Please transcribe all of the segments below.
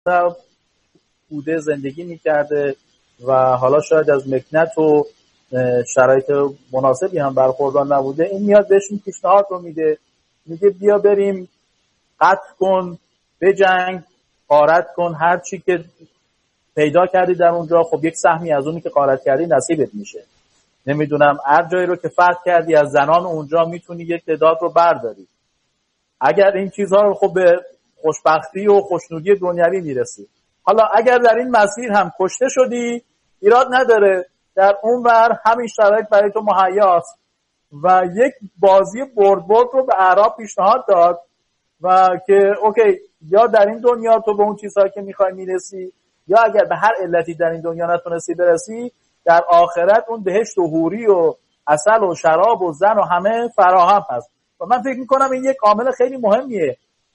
بوده، زندگی میکرده و حالا شاید از مکنت و شرایط مناسبی هم برخوردار نبوده، این میاد بهش این پیشنهاد رو میگه بیا بریم قتل کن، بجنگ، غارت کن، هر چی که پیدا کردی در اونجا، خب یک سهمی از اونی که غارت کردی نصیبت میشه. نمیدونم هر جایی رو که فتح کردی از زنان اونجا میتونی یک تعداد رو برداری. اگر این چیزها رو خب به خوشبختی و خوشنودی دنیوی میرسی. حالا اگر در این مسیر هم کشته شدی ایراد نداره، در اون ور همین شرایط برای تو مهیاست و یک بازی برد رو به اعراب پیشنهاد داد و که اوکی، یا در این دنیا تو به اون چیزهایی که میخوای میرسی، یا اگر به هر علتی در این دنیا نتونستی برسی، در آخرت اون بهشت و حوری و عسل و شراب و زن و همه فراهم هست. و من فکر میکنم این یک عامل خیلی مهمیه.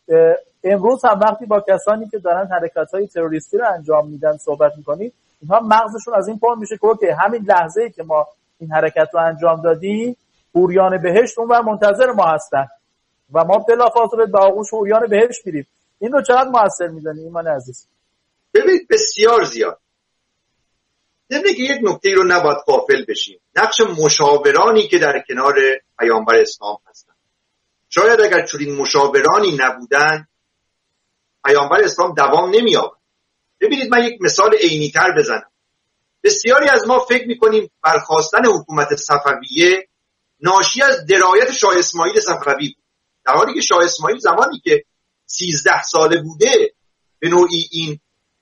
امروز هم وقتی با کسانی که دارن حرکت‌های تروریستی رو انجام میدن صحبت میکنید، اینها مغزشون از این پر میشه که اوکی، همین لحظه‌ای که ما این حرکت رو انجام دادیم حوریان بهشت اونور منتظر ما هستن و ما بلافاصله به آغوش حوریان بهشت میریم. این رو چقدر موثر میدونی ایمان عزیز؟ ببینید بسیار زیاد. نمیگه که یک نکته رو نباید غافل بشیم، نقش مشاورانی که در کنار پیامبر اسلام هستن. شاید اگر چنین مشاورانی نبودن پیامبر اسلام دوام نمی‌یافت. ببینید من یک مثال عینی‌تر بزنم. بسیاری از ما فکر می‌کنیم برخاستن حکومت صفویه ناشی از درایت شاه اسماعیل صفوی بود، در حالی که شاه اسماعیل زمانی که 13 ساله بوده به نوعی این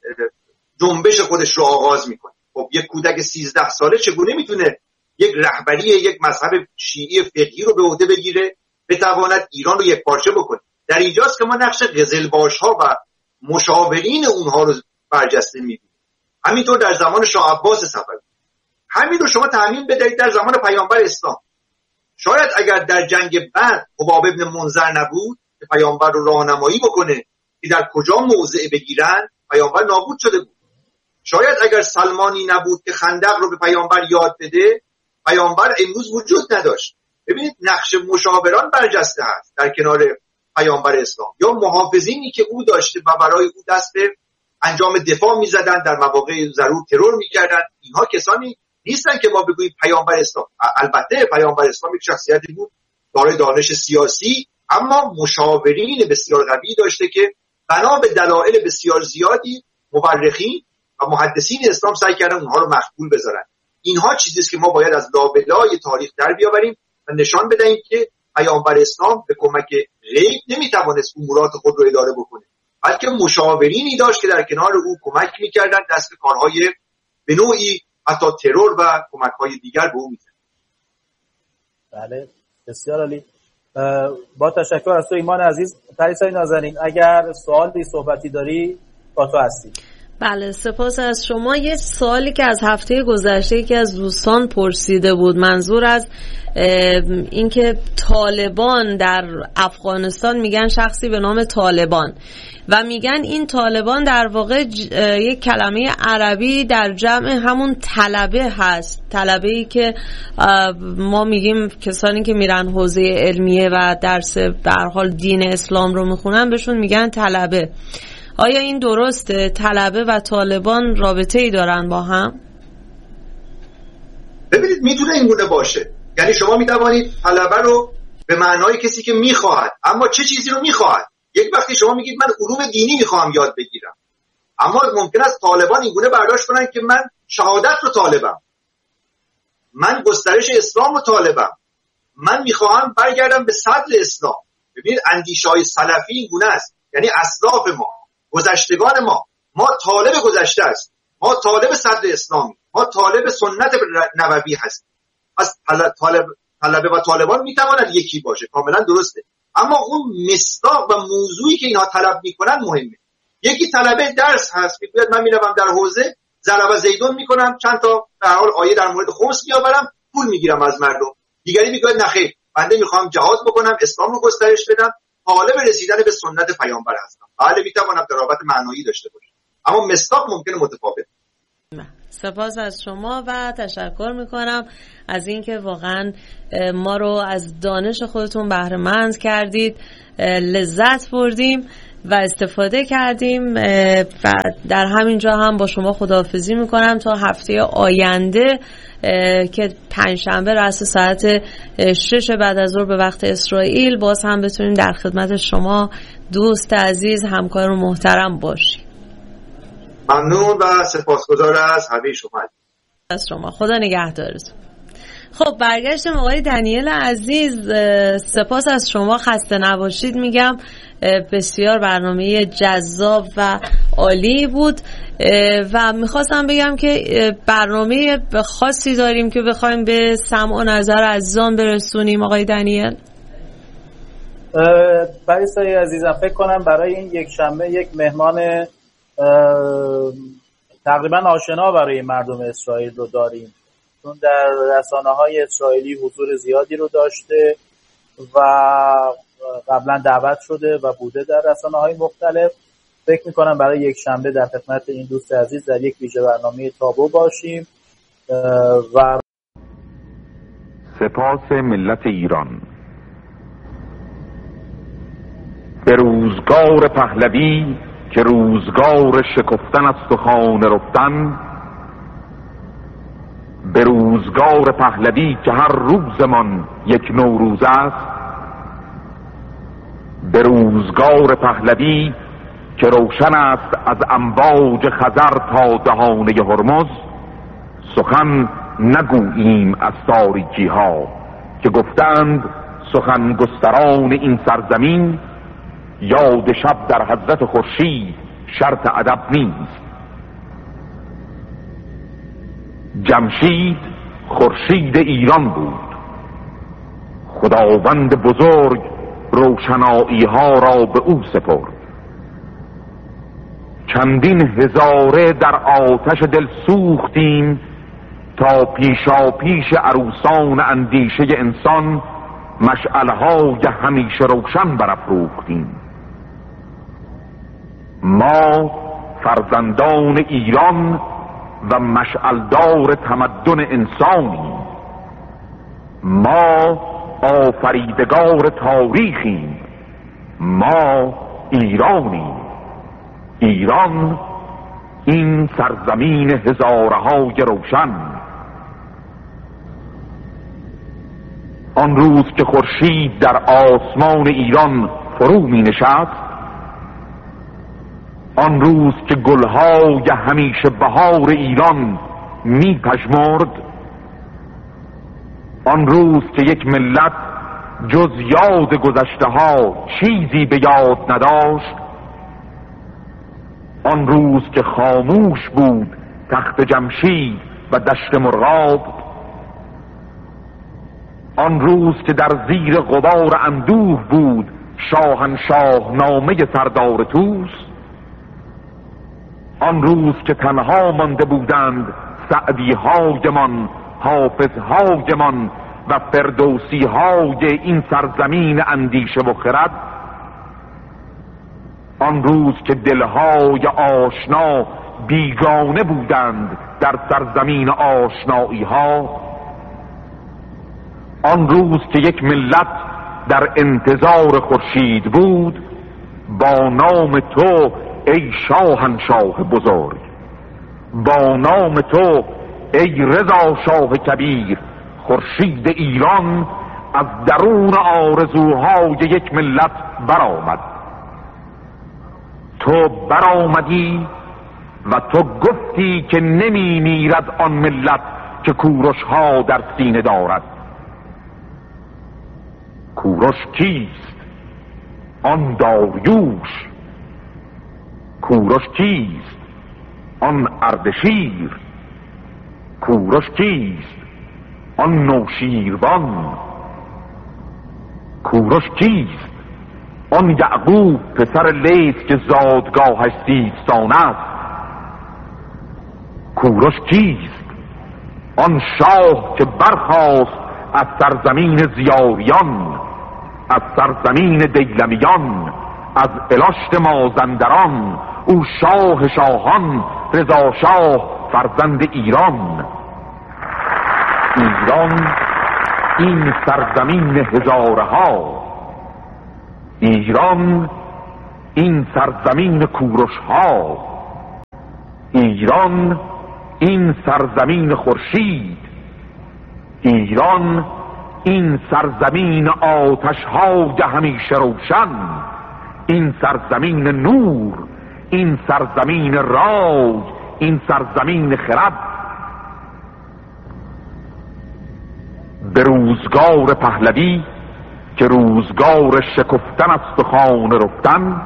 جنبش خودش رو آغاز میکنه. خب یک کودک 13 ساله چگونه میتونه یک رهبری یک مذهب شیعی فقهی رو به عهده بگیره، بتواند ایران رو یک پارچه بکنه؟ در اینجاست که ما نقش قزلباش‌ها و مشاورین اونها رو برجسته میبینیم. همینطور در زمان شاه عباس صفوی. همین رو شما تعمیم بدهید در زمان پیامبر اسلام. شاید اگر در جنگ بعد حباب ابن منذر نبود که پیامبر رو راهنمایی بکنه که در کجا موضع بگیرن، پیامبر نابود شده بود. شاید اگر سلمانی نبود که خندق رو به پیامبر یاد بده، پیامبر امروز وجود نداشت. ببینید نقش مشاوران برجسته هست در کنار پیامبر اسلام، یا محافظینی که او داشته و برای او دست به انجام دفاع می‌زدن، در مواقع ضرور ترور می‌کردن. اینها کسانی نیستن که ما بگوییم پیامبر اسلام. البته پیامبر اسلام یک شخصیتی بود دارای دانش سیاسی، اما مشاورین بسیار قوی داشته که بنا به دلایل بسیار زیادی مورخین و محدثین اسلام سعی کردن اونها رو مقبول بذارن. اینها چیزی است که ما باید از لابلای تاریخ در بیاوریم و نشان بدهیم که پیامبر اسلام به کمک غیب نمیتوانست امورات خود رو اداره بکنه، بلکه مشاورینی داشت که در کنار او کمک میکردن دست به کارهای به نوعی حتی ترور و کمک‌های دیگر به او می‌زد. بله بسیار عالی. با تشکر از تو ایمان عزیز. پریسای نازنین اگر سوالی صحبتی داری با تو هستی. بله سپاس از شما. یه سوالی که از هفته گذشته که از دوستان پرسیده بود، منظور از اینکه طالبان در افغانستان، میگن شخصی به نام طالبان و میگن این طالبان در واقع یک کلمه عربی در جمع همون طلبه هست، طلبه‌ای که ما میگیم کسانی که میرن حوزه علمیه و درس به هر حال دین اسلام رو میخونن بهشون میگن طلبه. آیا این درسته؟ طلبه و طالبان رابطه ای دارن با هم؟ ببینید میتونه این گونه باشه، یعنی شما میتوانید طلبه رو به معنای کسی که میخواهد، اما چه چیزی رو میخواهد؟ یک وقتی شما میگید من علوم دینی میخوام یاد بگیرم، اما ممکن است طالبان این گونه برداشت کنن که من شهادت رو طالبم، من گسترش اسلام رو طالبم، من میخواهم برگردم به صدر اسلام. ببینید اندیشه‌های سلفی این گونه است، یعنی اسلاف ما، گذشتگان ما طالب گذشته است، ما طالب صدر اسلامی، ما طالب سنت نبوی هستیم. از طلبه و طالبان میتواند یکی باشه، کاملا درسته، اما اون مصداق و موضوعی که اینها طلب میکنن مهمه. یکی طلبه درس هست که بیاد من میروم در حوزه ضرب زیدون میکنم، چند تا به هر حال آیه در مورد خمس میآورم، پول میگیرم از مردم. دیگری میگه نه خیر، بنده میخوام جهاد بکنم، اسلام رو گسترش بدم، طالب رسیدن به سنت پیامبر هستم. بله میتوانم قرابت معنایی داشته باشم، اما مصداق ممکنه متفاوت. سپاس از شما و تشکر میکنم از اینکه واقعا ما رو از دانش خودتون بهره مند کردید، لذت بردیم. و استفاده کردیم و در همین جا هم با شما خداحافظی میکنم تا هفته آینده که پنجشنبه رأس ساعت 6 بعد از ظهر به وقت اسرائیل باز هم بتونیم در خدمت شما دوست عزیز همکار و محترم باشیم. ممنون و سپاسگزار از همه شما. از شما خدا نگهدارتون. خب برگشتم آقای دنیل عزیز، سپاس از شما، خسته نباشید میگم. بسیار برنامه جذاب و عالی بود و میخواستم بگم که برنامه خاصی داریم که بخوایم به سمع و نظر عزیزان برسونیم. آقای دنیل پریسای عزیزم، فکر کنم برای این یک شنبه یک مهمان تقریبا آشنا برای مردم اسرائیل رو داریم، چون در رسانه‌های اسرائیلی حضور زیادی رو داشته و قبلا دعوت شده و بوده در رسانه‌های مختلف. فکر می‌کنم برای یک شنبه در خدمت این دوست عزیز در یک ویژه برنامه تابو باشیم. و سپاس ملت ایران. به روزگار پهلوی که روزگار شکفتن است و خانه رفتن، به روزگار پهلوی که هر روزمان یک نوروز است، به روزگار پهلوی که روشن است از امواج خزر تا دهانه هرمز، سخن نگوییم از تاریکی ها که گفتند سخن گستران این سرزمین، یاد شب در حضرت خورشید شرط ادب نیست. جمشید خورشید ایران بود، خداوند بزرگ روشنایی ها را به او سپرد. چندین هزاره در آتش دل سوختیم تا پیشا پیش عروسان اندیشه انسان مشعلهای همیشه روشن برافروختیم. ما فرزندان ایران و مشعلدار تمدن انسانیم. ما آفریدگار تاریخیم. ما ایرانیم. ایران این سرزمین هزارهای روشن. آن روز که خورشید در آسمان ایران فرو می نشست، آن روز که گلهای همیشه بهار ایران می پژمرد، آن روز که یک ملت جز یاد گذشته ها چیزی به یاد نداشت، آن روز که خاموش بود تخت جمشید و دشت مرغاب، آن روز که در زیر غبار اندوه بود شاهنشاه نامه سردار طوس، آن روز که تنها مانده بودند سعدی هایمان، حافظ هایمان و فردوسی های این سرزمین اندیشه و خرد، آن روز که دلهای آشنا بیگانه بودند در سرزمین آشنایی ها، آن روز که یک ملت در انتظار خورشید بود، با نام تو ای شاهنشاه بزرگ، با نام تو ای رضا شاه کبیر، خورشید ایران از درون آرزوهای یک ملت برآمد. تو برآمدی و تو گفتی که نمی میرد آن ملت که کوروش ها در سینه دارد. کوروش کیست؟ آن داریوش. کوروش کیست؟ آن اردشیر. کوروش کیست؟ آن نوشیروان. کوروش کیست؟ آن یعقوب پسر لیث که زادگاهش سیستان است. کوروش کیست؟ آن شاه که برخاست از سرزمین زیاریان، از سرزمین دیلمیان، از الاشت مازندران. او شاه شاهان، رضا شاه فرزند ایران. ایران این سرزمین هزارها، ایران این سرزمین کوروش ها، ایران این سرزمین خورشید، ایران این سرزمین آتش های همیشه روشن، این سرزمین نور، این سرزمین رای، این سرزمین خرد. به روزگار پهلوی که روزگار شکفتن است و خانه رفتن،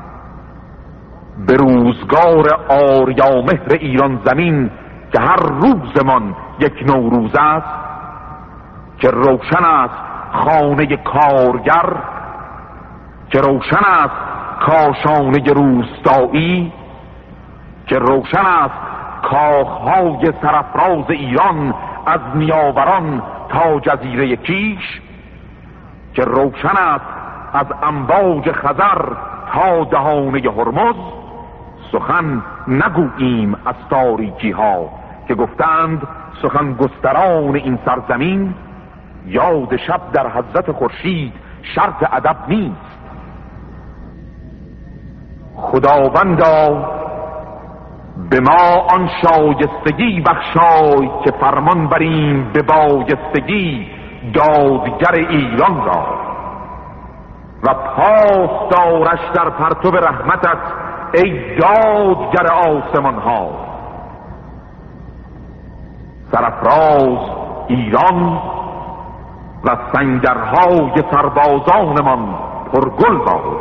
به روزگار آریامهر ایران زمین که هر روزمان یک نوروز است، که روشن است خانه کارگر، که روشن است کاشانه روستایی، که روشن است کاخهای سرافراز ایران از نیاوران تا جزیره کیش، که روشن است از امواج خزر تا دهانه هرمز. سخن نگوییم از تاریکی ها که گفتند سخن گستران این سرزمین، یاد شب در حضرت خورشید شرط ادب نیست. خداوندا به ما آن شایستگی بخشای که فرمان بریم به بایستگی دادگر ایران را، و پاس دارش در پرتو رحمتت ای دادگر آسمان ها. سرافراز ایران و سنگرهای سربازانمان پرگل باد،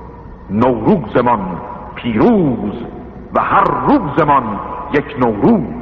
نوروزمان پیروز و هر روزمان یک نوروز.